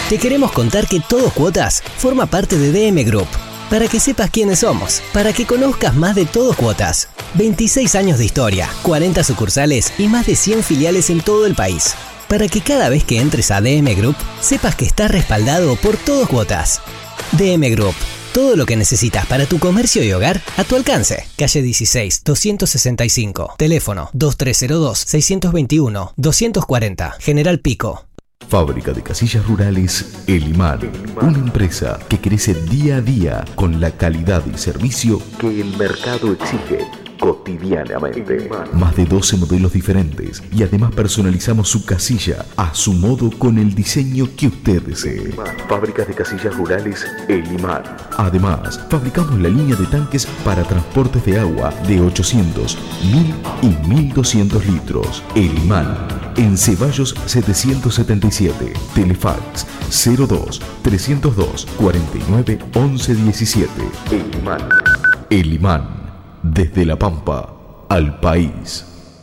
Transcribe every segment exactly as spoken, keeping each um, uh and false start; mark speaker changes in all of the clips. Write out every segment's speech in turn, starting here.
Speaker 1: te queremos contar que Todos Cuotas forma parte de D M Group. Para que sepas quiénes somos, para que conozcas más de Todos Cuotas. veintiséis años de historia, cuarenta sucursales y más de cien filiales en todo el país. Para que cada vez que entres a D M Group, sepas que estás respaldado por Todos Cuotas. D M Group. Todo lo que necesitas para tu comercio y hogar a tu alcance. Calle dieciséis, doscientos sesenta y cinco. Teléfono dos tres cero dos, seis dos uno, dos cuatro cero. General Pico.
Speaker 2: Fábrica de Casillas Rurales El Imán. Una empresa que crece día a día con la calidad y servicio que el mercado exige cotidianamente. Más de doce modelos diferentes y además personalizamos su casilla a su modo con el diseño que usted desee. Fábricas de Casillas Rurales El Imán. Además, fabricamos la línea de tanques para transportes de agua de ochocientos, mil y mil doscientos litros. El Imán. En Ceballos setecientos setenta y siete. Telefax cero dos, trescientos dos, cuarenta y nueve, once diecisiete. El Imán. El Imán. Desde La Pampa al país.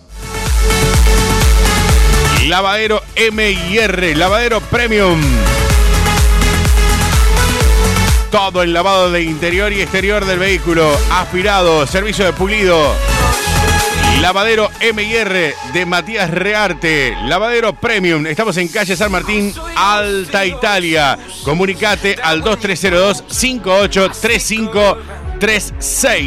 Speaker 3: Lavadero M y R, lavadero premium. Todo el lavado de interior y exterior del vehículo, aspirado, servicio de pulido. Lavadero M y R de Matías Rearte, lavadero premium. Estamos en calle San Martín, Alta Italia. Comunicate al dos tres cero dos, cinco ocho tres cinco tres seis.